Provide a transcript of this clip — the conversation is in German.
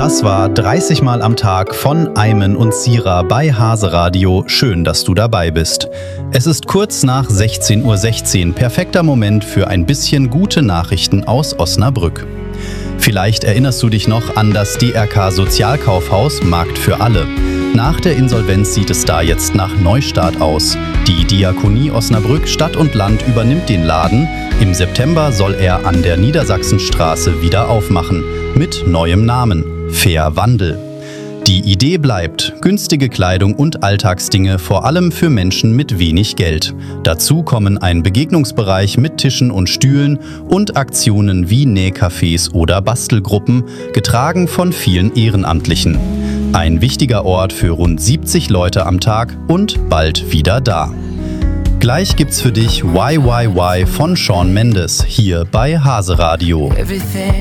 Das war 30 Mal am Tag von Ayman und Sira bei Hase Radio. Schön, dass du dabei bist. Es ist kurz nach 16:16 Uhr. Perfekter Moment für ein bisschen gute Nachrichten aus Osnabrück. Vielleicht erinnerst du dich noch an das DRK Sozialkaufhaus Markt für alle. Nach der Insolvenz sieht es da jetzt nach Neustart aus. Die Diakonie Osnabrück Stadt und Land übernimmt den Laden. Im September soll er an der Niedersachsenstraße wieder aufmachen. Mit neuem Namen: Fair Wandel. Die Idee bleibt: günstige Kleidung und Alltagsdinge, vor allem für Menschen mit wenig Geld. Dazu kommen ein Begegnungsbereich mit Tischen und Stühlen und Aktionen wie Nähcafés oder Bastelgruppen, getragen von vielen Ehrenamtlichen. Ein wichtiger Ort für rund 70 Leute am Tag und bald wieder da. Gleich gibt's für dich Why von Shawn Mendes hier bei Hase Radio.